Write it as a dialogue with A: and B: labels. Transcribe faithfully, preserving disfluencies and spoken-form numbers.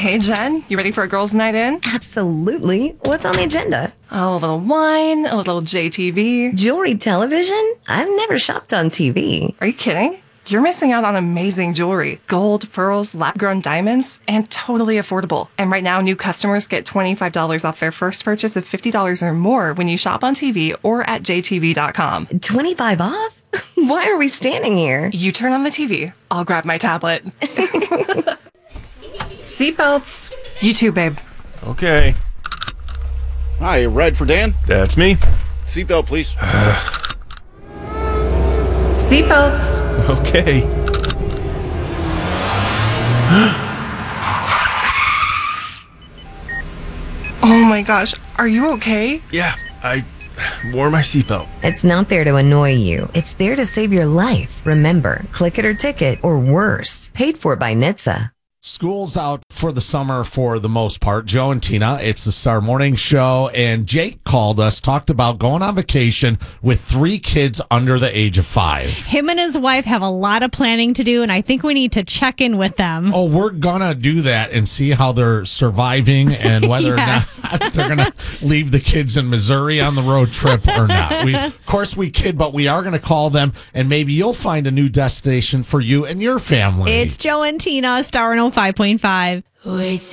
A: Hey, Jen, you ready for a girls' night in?
B: Absolutely. What's on the agenda?
A: Oh, a little wine, a little J T V.
B: Jewelry television? I've never shopped on T V.
A: Are you kidding? You're missing out on amazing jewelry. Gold, pearls, lab-grown diamonds, and totally affordable. And right now, new customers get twenty-five dollars off their first purchase of fifty dollars or more when you shop on T V or at J T V dot com.
B: twenty-five off? Why are we standing here?
A: You turn on the T V. I'll grab my tablet. Seatbelts. You too, babe.
C: Okay.
D: Hi, ride for Dan?
C: That's me.
D: Seatbelt, please.
A: Seatbelts.
C: Okay.
A: Oh my gosh, are you okay?
C: Yeah, I wore my seatbelt.
B: It's not there to annoy you. It's there to save your life. Remember, click it or ticket, or worse. Paid for by N H T S A.
E: School's out for the summer for the most part. Joe and Tina, it's the Star Morning Show, and Jake called us, talked about going on vacation with three kids under the age of five.
F: Him and his wife have a lot of planning to do, and I think we need to check in with them.
E: Oh, we're gonna do that and see how they're surviving and whether
F: Yes.
E: or not they're gonna leave the kids in Missouri on the road trip or not. We, of course, we kid, but we are gonna call them, and maybe you'll find a new destination for you and your family.
F: It's Joe and Tina, Star one oh five point five.
G: Wait